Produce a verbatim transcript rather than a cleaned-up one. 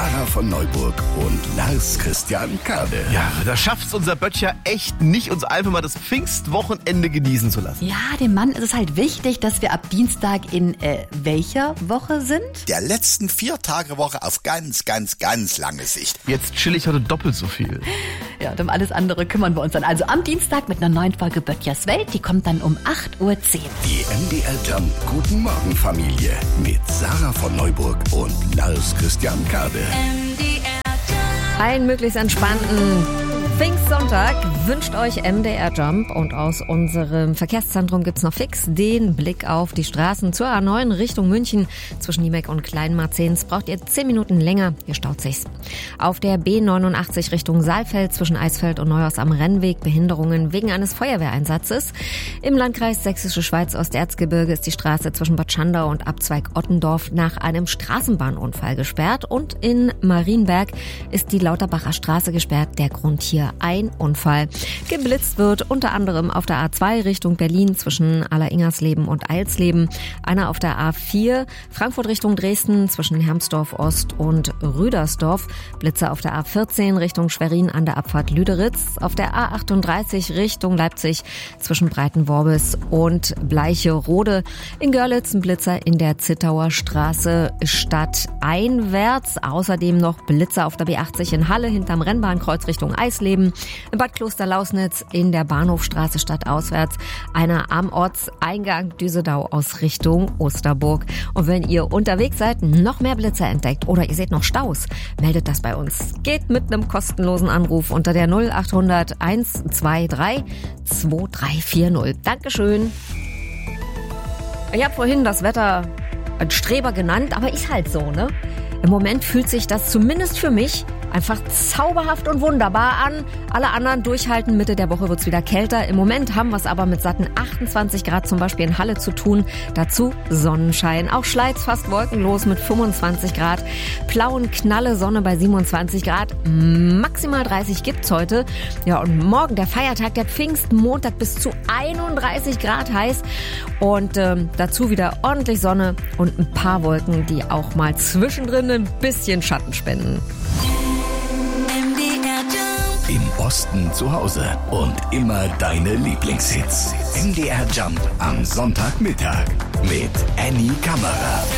Sarah von Neuburg und Lars Christian Kade. Ja, da schafft's unser Böttcher echt nicht, uns einfach mal das Pfingstwochenende genießen zu lassen. Ja, dem Mann ist es halt wichtig, dass wir ab Dienstag in äh, welcher Woche sind? Der letzten Vier-Tage-Woche auf ganz, ganz, ganz lange Sicht. Jetzt chill ich heute doppelt so viel. Ja, und um alles andere kümmern wir uns dann. Also am Dienstag mit einer neuen Folge Böttchers Welt. Die kommt dann um acht Uhr zehn. Die M D R Jump Guten Morgen Familie mit Sarah von Neuburg und Lars Christian Kade. Einen möglichst entspannten Pfingstsonntag wünscht euch M D R Jump, und aus unserem Verkehrszentrum gibt's noch fix den Blick auf die Straßen zur A neun Richtung München. Zwischen Niemek und Kleinmarzens braucht ihr zehn Minuten länger, hier staut sich's. Auf der B neunundachtzig Richtung Saalfeld zwischen Eisfeld und Neuhaus am Rennweg Behinderungen wegen eines Feuerwehreinsatzes. Im Landkreis Sächsische Schweiz Osterzgebirge ist die Straße zwischen Bad Schandau und Abzweig Ottendorf nach einem Straßenbahnunfall gesperrt, und in Marienberg ist die Lauterbacher Straße gesperrt. Der Grund hier ein Unfall. Geblitzt wird unter anderem auf der A zwei Richtung Berlin zwischen Alleringersleben und Eilsleben, einer auf der A vier Frankfurt Richtung Dresden zwischen Hermsdorf Ost und Rüdersdorf, Blitzer auf der A vierzehn Richtung Schwerin an der Abfahrt Lüderitz, auf der A achtunddreißig Richtung Leipzig zwischen Breitenworbis und Bleicherode, in Görlitz ein Blitzer in der Zittauer Straße stadteinwärts, außerdem noch Blitzer auf der B achtzig in Halle hinterm Rennbahnkreuz Richtung Eisleben, in Bad Klosterlausnitz in der Bahnhofstraße stadtauswärts, einer am Ortseingang Düsedau aus Richtung Osterburg. Und wenn ihr unterwegs seid, noch mehr Blitzer entdeckt oder ihr seht noch Staus, meldet das bei uns. Geht mit einem kostenlosen Anruf unter der null achthundert eins zwei drei zwei drei vier null. Dankeschön. Ich habe vorhin das Wetter ein Streber genannt, aber ist halt so, ne? Im Moment fühlt sich das zumindest für mich einfach zauberhaft und wunderbar an. Alle anderen durchhalten, Mitte der Woche wird's wieder kälter. Im Moment haben wir es aber mit satten achtundzwanzig Grad zum Beispiel in Halle zu tun. Dazu Sonnenschein. Auch Schleiz fast wolkenlos mit fünfundzwanzig Grad. Plauen Knalle Sonne bei siebenundzwanzig Grad. Maximal dreißig gibt's heute. Ja, und morgen der Feiertag, der Pfingstmontag, bis zu einunddreißig Grad heiß. Und ähm, dazu wieder ordentlich Sonne und ein paar Wolken, die auch mal zwischendrin ein bisschen Schatten spenden. Im Osten zu Hause und immer deine Lieblingshits. M D R Jump am Sonntagmittag mit Annie Kammerer.